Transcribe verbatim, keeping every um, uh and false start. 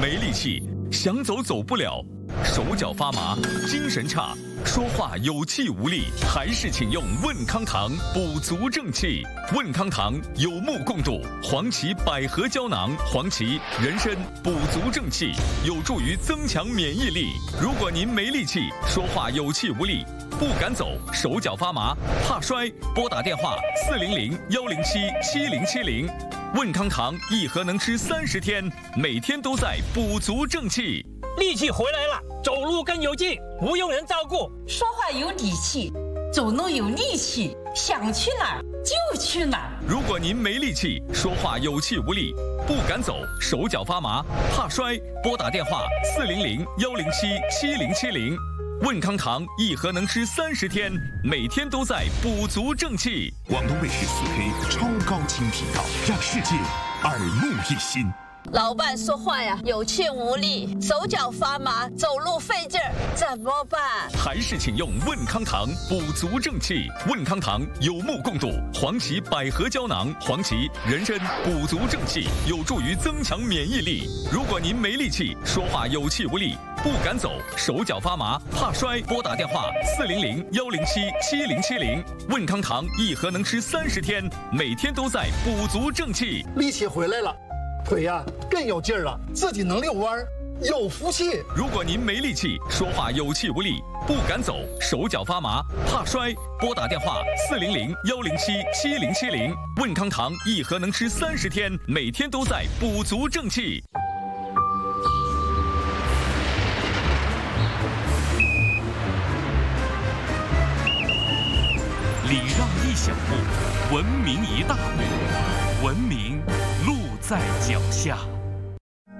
没力气，想走走不了，手脚发麻，精神差，说话有气无力，还是请用问康堂补足正气。问康堂有目共睹，黄芪百合胶囊、黄芪、人参补足正气，有助于增强免疫力。如果您没力气，说话有气无力，不敢走，手脚发麻，怕摔，拨打电话四零零幺零七七零七零。问康堂一盒能吃三十天，每天都在补足正气。 力气回来了，走路更有劲，不用人照顾， 说话有底气，走路有力气，想去哪儿就去哪儿。 如果您没力气，说话有气无力，不敢走，手脚发麻，怕摔，拨打电话四零零幺零七七零七零。问康堂一盒能吃三十天，每天都在补足正气。 广东卫视四 K 超高清频道，让世界耳目一新。 老伴说话呀有气无力，手脚发麻，走路费劲儿，怎么办？ 还是请用问康堂补足正气。问康堂有目共睹，黄芪百合胶囊、黄芪、人参补足正气，有助于增强免疫力。如果您没力气，说话有气无力，不敢走，手脚发麻，怕摔，拨打电话四零零幺零七七零七零。问康堂一盒能吃三十天，每天都在补足正气。 力气回来了，腿呀、啊、更有劲儿了，自己能遛弯儿，有福气。 如果您没力气，说话有气无力，不敢走，手脚发麻，怕摔，拨打电话四零零幺零七七零七零。问康堂一盒能吃三十天，每天都在补足正气。 礼让一小步，文明一大步，文明路在脚下。